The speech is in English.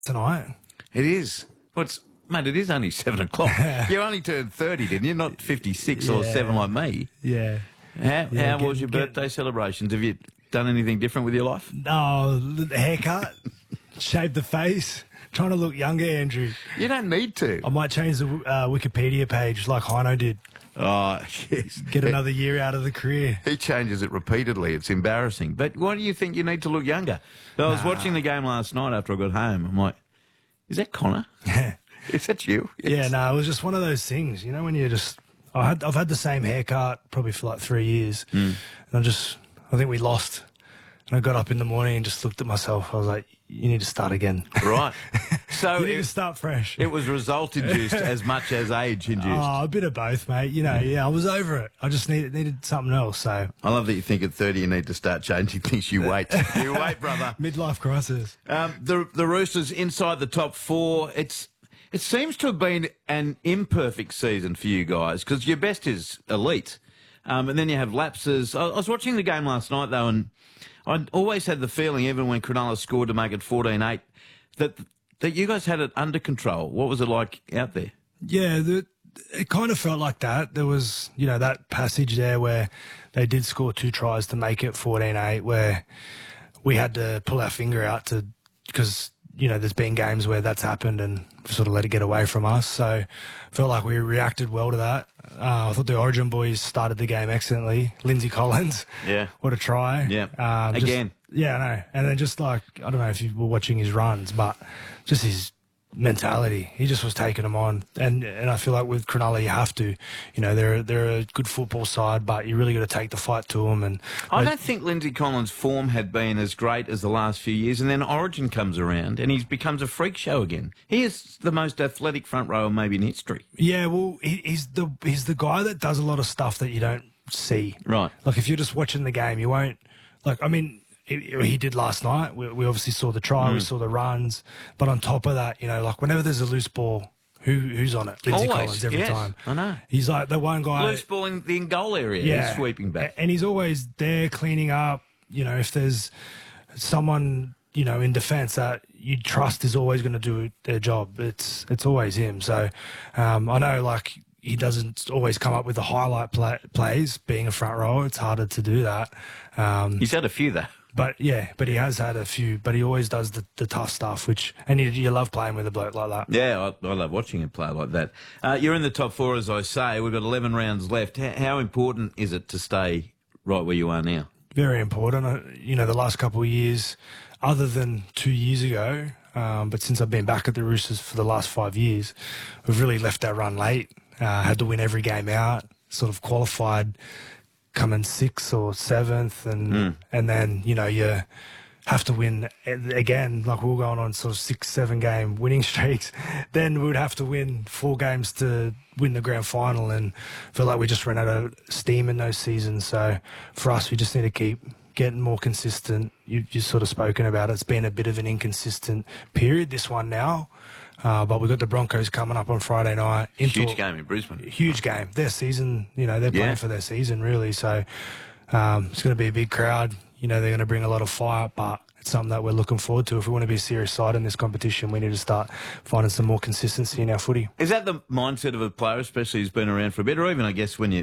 tonight. It is. Mate, it is only 7 o'clock. You only turned 30, didn't you? Not 56 or 7 like me. Yeah. How was your birthday celebrations? Have you done anything different with your life? No, the haircut, shaved the face, trying to look younger, Andrew. You don't need to. I might change the Wikipedia page like Hino did. Oh, yes. Get another year out of the career. He changes it repeatedly. It's embarrassing. But why do you think you need to look younger? I was watching the game last night after I got home. I'm like, is that Connor? Is that you? Yes. Yeah, no, it was just one of those things, you know, when you just... I've had the same haircut probably for like 3 years. And I think we lost. And I got up in the morning and just looked at myself. I was like, you need to start again. Right. So you need to start fresh. It was result-induced as much as age-induced. Oh, a bit of both, mate. You know, yeah, I was over it. I just needed something else, so... I love that you think at 30 you need to start changing things. You wait. You wait, brother. Midlife crisis. The Roosters inside the top 4. It seems to have been an imperfect season for you guys because your best is elite. And then you have lapses. I was watching the game last night, though, and I always had the feeling, even when Cronulla scored to make it 14-8, that you guys had it under control. What was it like out there? Yeah, it kind of felt like that. There was, you know, that passage there where they did score 2 tries to make it 14-8, where we had to pull our finger out because, you know, there's been games where that's happened and sort of let it get away from us. So I felt like we reacted well to that. I thought the Origin boys started the game excellently. Lindsay Collins. Yeah. What a try. Yeah. Again. Yeah, I know. And then just like, I don't know if you were watching his runs, but just his mentality. He just was taking them on. And I feel like with Cronulla, you have to. You know, they're a good football side, but you really got to take the fight to them. And I don't think Lindsay Collins' form had been as great as the last few years, and then Origin comes around and he becomes a freak show again. He is the most athletic front rower maybe in history. Yeah, well, he's the guy that does a lot of stuff that you don't see. Right. Like if you're just watching the game, you won't. Like I mean. He did last night. We obviously saw the try, we saw the runs, but on top of that, you know, like whenever there's a loose ball, who's on it? Lindsay Collins every time. I know. He's like the one guy. Loose ball in the goal area. He's sweeping back, and he's always there cleaning up. You know, if there's someone, you know, in defence that you trust is always going to do their job, it's always him. So I know, like. He doesn't always come up with the highlight plays. Being a front rower, it's harder to do that. He's had a few, though. But he has had a few. But he always does the tough stuff, and you love playing with a bloke like that. Yeah, I love watching him play like that. You're in the top 4, as I say. We've got 11 rounds left. How important is it to stay right where you are now? Very important. You know, the last couple of years, other than 2 years ago, but since I've been back at the Roosters for the last 5 years, we've really left our run late. Had to win every game out, sort of qualified coming 6th or 7th, and then, you know, you have to win again, like we were going on sort of 6-7 game winning streaks. Then we would have to win 4 games to win the grand final, and feel like we just ran out of steam in those seasons. So for us, we just need to keep getting more consistent. You've sort of spoken about it. It's been a bit of an inconsistent period, this one now. But we've got the Broncos coming up on Friday night. Huge game in Brisbane. Huge game. Their season, you know, they're playing for their season, really. So it's going to be a big crowd. You know, they're going to bring a lot of fire, but it's something that we're looking forward to. If we want to be a serious side in this competition, we need to start finding some more consistency in our footy. Is that the mindset of a player, especially who's been around for a bit, or even, I guess, when you